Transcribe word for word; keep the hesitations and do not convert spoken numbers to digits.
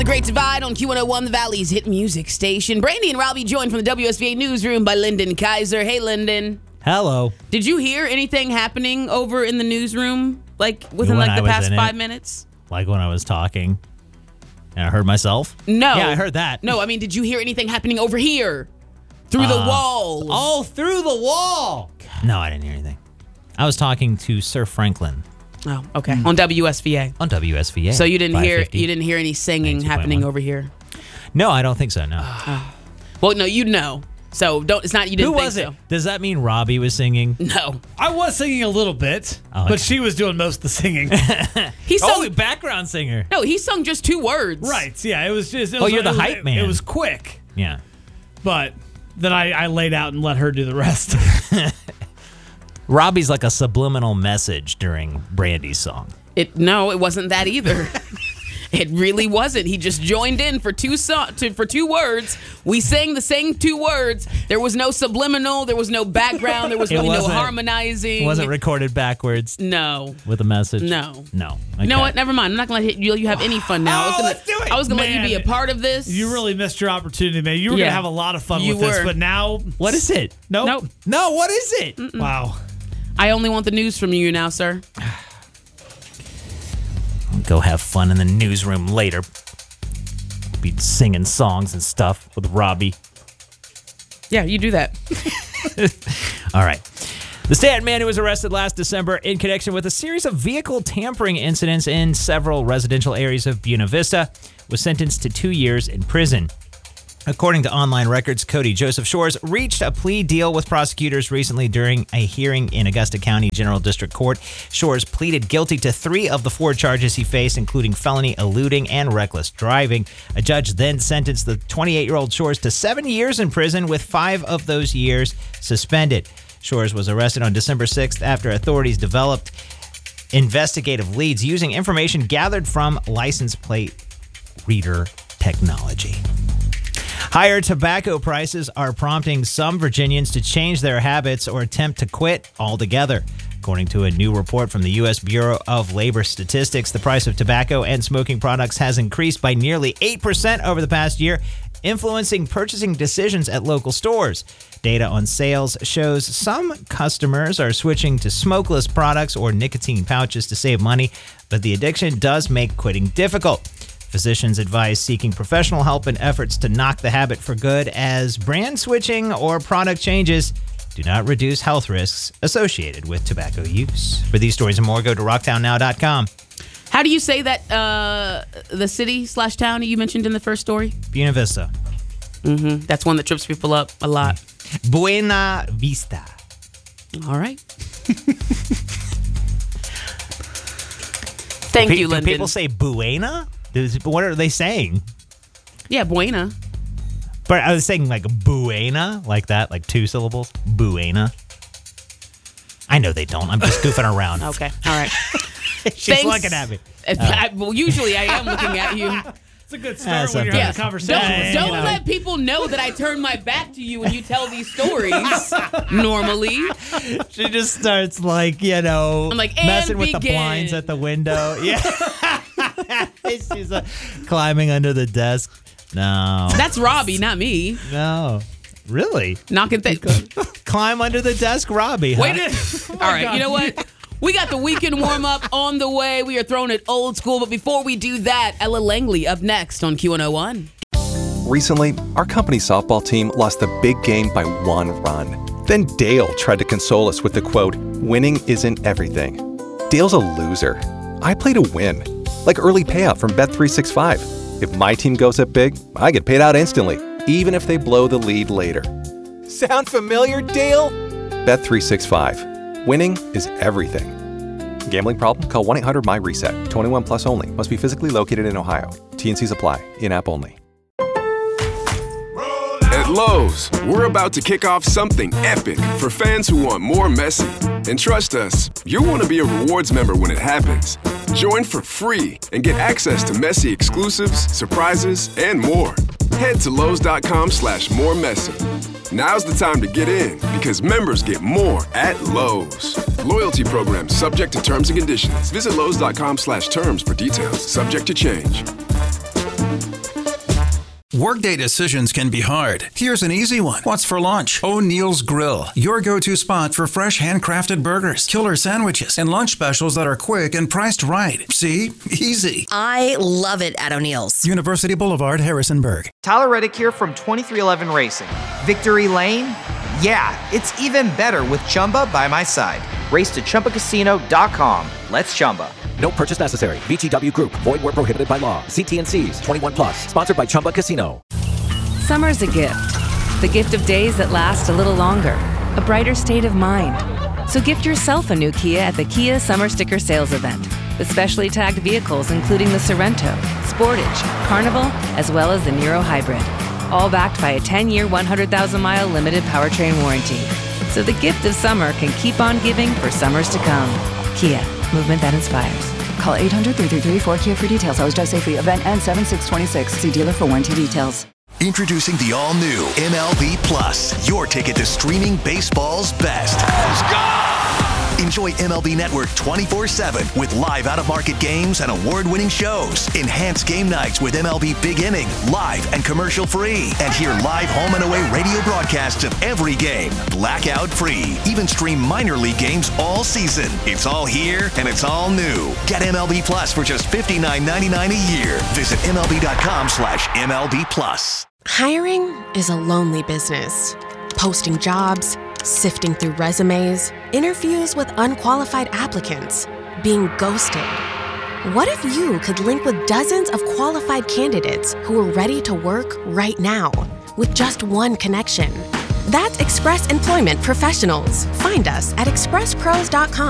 The Great Divide on Q one oh one, the Valley's hit music station. Brandy and Robbie joined from the W S V A newsroom by Lyndon Kaiser. Hey, Lyndon. Hello. Did you hear anything happening over in the newsroom, like within When like I the was past in five it? minutes? Like when I was talking and I heard myself? No. Yeah, I heard that. No, I mean, did you hear anything happening over here? Through the Uh, wall? Oh, through the wall. No, I didn't hear anything. I was talking to Sir Franklin Oh, okay. On W S V A. on W S V A. So you didn't hear five fifty. you didn't hear any singing ninety-two point happening one. over here? No, I don't think so, no. Well, no, you know. So don't. It's not you didn't Who think was it? so. Does that mean Robbie was singing? No. I was singing a little bit, Oh, but okay. she was doing most of the singing. He sung. Oh, background singer. No, he sung just two words. Right, yeah, it was just... It Oh, was, you're the it was- hype it- man. It was quick, Yeah. but then I, I laid out and let her do the rest. Robbie's like a subliminal message during Brandy's song. It no, it wasn't that either. It really wasn't. He just joined in for two so- to, for two words. We sang the same two words. There was no subliminal. There was no background. There was It really no wasn't- harmonizing. It wasn't recorded backwards No. with a message? No. No. You know Okay. what? Never mind. I'm not gonna let you, you have any fun now. I was Oh, gonna, let's do it. I was gonna let you Man, be a part of this. You really missed your opportunity, man. You were Yeah. going to have a lot of fun You with this, were. but now... What is it? Nope. Nope. No, what is it? Wow. I only want the news from you now, sir. Go have fun in the newsroom later. Be singing songs and stuff with Robbie. Yeah, you do that. All right. The Stanton man who was arrested last December in connection with a series of vehicle tampering incidents in several residential areas of Buena Vista was sentenced to two years in prison. According to online records, Cody Joseph Shores reached a plea deal with prosecutors recently during a hearing in Augusta County General District Court. Shores pleaded guilty to three of the four charges he faced, including felony eluding and reckless driving. A judge then sentenced the twenty-eight-year-old Shores to seven years in prison, with five of those years suspended. Shores was arrested on December sixth after authorities developed investigative leads using information gathered from license plate reader technology. Higher tobacco prices are prompting some Virginians to change their habits or attempt to quit altogether. According to a new report from the U S Bureau of Labor Statistics, the price of tobacco and smoking products has increased by nearly eight percent over the past year, influencing purchasing decisions at local stores. Data on sales shows some customers are switching to smokeless products or nicotine pouches to save money, but the addiction does make quitting difficult. Physicians advise seeking professional help in efforts to knock the habit for good, as brand switching or product changes do not reduce health risks associated with tobacco use. For these stories and more, go to rocktown now dot com. How do you say that? Uh, the city slash town you mentioned in the first story. Buena Vista. Mm-hmm. That's one that trips people up a lot. Buena Vista. All right. Thank Pe- you, do Lyndon. people say Buena? Does- What are they saying? Yeah, buena. But I was saying like Buena, like that, like two syllables. Buena. I know they don't. I'm just goofing around. Okay. All right. She's Thanks. looking at me. I, well, usually I am looking at you. It's a good start That's when you're okay. having Yeah. a conversation. Don't, with don't someone. let people know that I turn my back to you when you tell these stories. Normally. She just starts like, you know, I'm like, messing and with the begin. blinds at the window. Yeah. She's uh, climbing under the desk. No. That's Robbie, not me. No. Really? Knocking things. Climb under the desk, Robbie. Huh? Wait a All right, you know what? We got the weekend warm-up on the way. We are throwing it old school. But before we do that, Ella Langley up next on Q one oh one. Recently, our company softball team lost a big game by one run. Then Dale tried to console us with the quote, "Winning isn't everything." Dale's a loser. I play to win. Like early payout from Bet three sixty-five. If my team goes up big, I get paid out instantly, even if they blow the lead later. Sound familiar, Dale? Bet three sixty-five. Winning is everything. Gambling problem? Call one eight hundred M Y reset. twenty-one plus only. Must be physically located in Ohio. T and Cs apply. In-app only. At Lowe's, we're about to kick off something epic for fans who want more Messi. And trust us, you'll want to be a rewards member when it happens. Join for free and get access to Messi exclusives, surprises, and more. Head to Lowe's.com slash more Messi. Now's the time to get in, because members get more at Lowe's. Loyalty program subject to terms and conditions. Visit Lowe's.com slash terms for details. Subject to change. Workday decisions can be hard. Here's an easy one. What's for lunch? O'Neill's Grill. Your go-to spot for fresh handcrafted burgers, killer sandwiches, and lunch specials that are quick and priced right. See? Easy. I love it at O'Neill's. University Boulevard, Harrisonburg. Tyler Reddick here from twenty-three eleven Racing. Victory Lane? Yeah, it's even better with Chumba by my side. Race to Chumba Casino dot com. Let's Chumba. No purchase necessary. V G W Group. Void where prohibited by law. See T and C's. twenty-one plus. Sponsored by Chumba Casino. Summer's a gift. The gift of days that last a little longer. A brighter state of mind. So gift yourself a new Kia at the Kia Summer Sticker Sales Event. With specially tagged vehicles including the Sorrento, Sportage, Carnival, as well as the Niro Hybrid. All backed by a ten-year, one hundred thousand mile limited powertrain warranty. So the gift of summer can keep on giving for summers to come. Kia. Movement that inspires. Call eight hundred, three three three, four K I A for details. Always drive safely. Event ends seven six twenty-six. See dealer for warranty details. Introducing the all-new M L B Plus, your ticket to streaming baseball's best. Let's go! Enjoy M L B Network twenty-four seven with live out-of-market games and award-winning shows. Enhance game nights with M L B Big Inning, live and commercial-free. And hear live home and away radio broadcasts of every game, blackout-free. Even stream minor league games all season. It's all here and it's all new. Get M L B Plus for just fifty-nine ninety-nine a year. Visit MLB.com slash MLB Plus. Hiring is a lonely business. Posting jobs, sifting through resumes, interviews with unqualified applicants, being ghosted. What if you could link with dozens of qualified candidates who are ready to work right now with just one connection? That's Express Employment Professionals. Find us at express pros dot com.